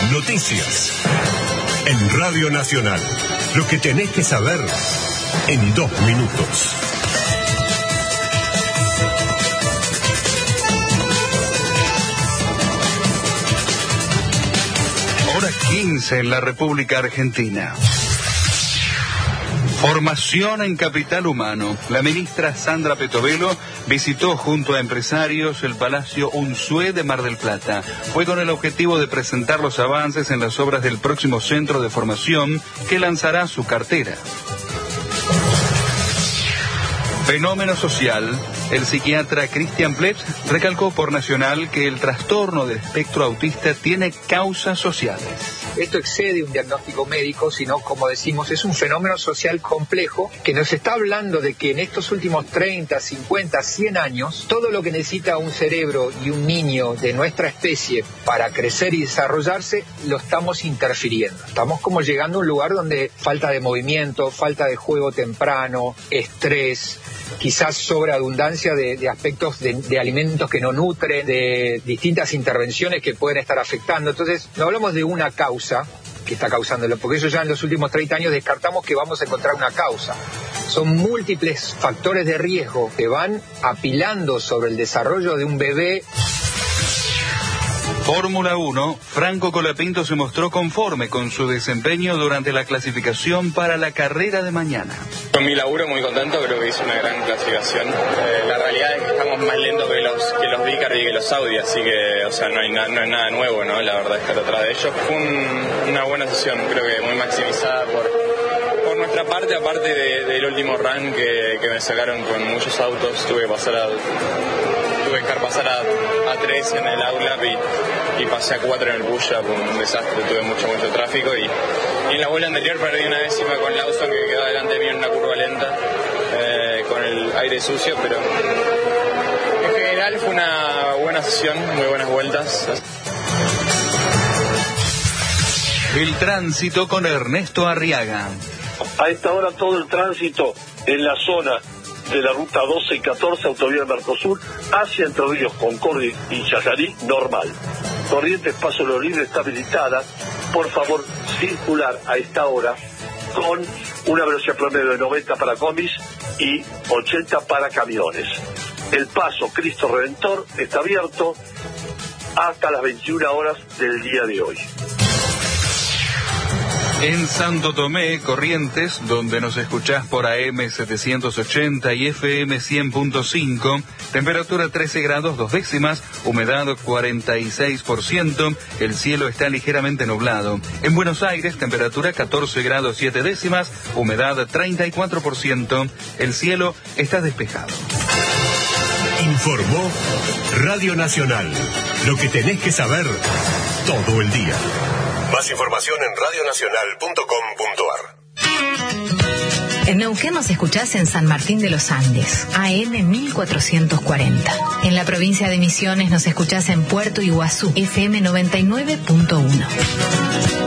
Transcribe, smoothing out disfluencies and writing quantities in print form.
Noticias. En Radio Nacional. Lo que tenés que saber en 2 minutos. Hora 15 en la República Argentina. Formación en capital humano. La ministra Sandra Petovelo visitó junto a empresarios el Palacio Unzué de Mar del Plata. Fue con el objetivo de presentar los avances en las obras del próximo centro de formación que lanzará su cartera. Fenómeno social. El psiquiatra Cristian Plebs recalcó por Nacional que el trastorno del espectro autista tiene causas sociales. Esto excede un diagnóstico médico, sino, como decimos, es un fenómeno social complejo que nos está hablando de que en estos últimos 30, 50, 100 años, todo lo que necesita un cerebro y un niño de nuestra especie para crecer y desarrollarse, lo estamos interfiriendo. Estamos como llegando a un lugar donde falta de movimiento, falta de juego temprano, estrés, quizás sobreabundancia de aspectos de alimentos que no nutren, de distintas intervenciones que pueden estar afectando. Entonces, no hablamos de una causa que está causándolo, porque eso ya en los últimos 30 años descartamos que vamos a encontrar una causa. Son múltiples factores de riesgo que van apilando sobre el desarrollo de un bebé. Fórmula 1, Franco Colapinto se mostró conforme con su desempeño durante la clasificación para la carrera de mañana. Con mi laburo muy contento, creo que hice una gran clasificación. La realidad es que estamos más lentos que los Vicar y que los Audi, así que no hay nada nuevo, ¿no? La verdad es que atrás de ellos fue una buena sesión, creo que muy maximizada por nuestra parte, aparte del último run que me sacaron con muchos autos, tuve que dejar pasar a 3 en el outlap y pasé a 4 en el push-up, un desastre, tuve mucho tráfico y en la vuelta anterior perdí una décima con Lawson que quedó delante mío en una curva lenta con el aire sucio, pero en general fue una buena sesión, muy buenas vueltas. El tránsito con Ernesto Arriaga. A esta hora todo el tránsito en la zona de la ruta 12 y 14, autovía Mercosur, hacia Entre Ríos, Concordia y Chajarí, normal. Corrientes Paso Lo Libre está habilitada. Por favor, circular a esta hora con una velocidad promedio de 90 para combis y 80 para camiones. El paso Cristo Redentor está abierto hasta las 21 horas del día de hoy. En Santo Tomé, Corrientes, donde nos escuchás por AM 780 y FM 100.5, temperatura 13 grados 2 décimas, humedad 46%, el cielo está ligeramente nublado. En Buenos Aires, temperatura 14 grados 7 décimas, humedad 34%, el cielo está despejado. Informó Radio Nacional. Lo que tenés que saber todo el día. Más información en radionacional.com.ar. En Neuquén nos escuchás en San Martín de los Andes, AM 1440. En la provincia de Misiones nos escuchás en Puerto Iguazú, FM 99.1.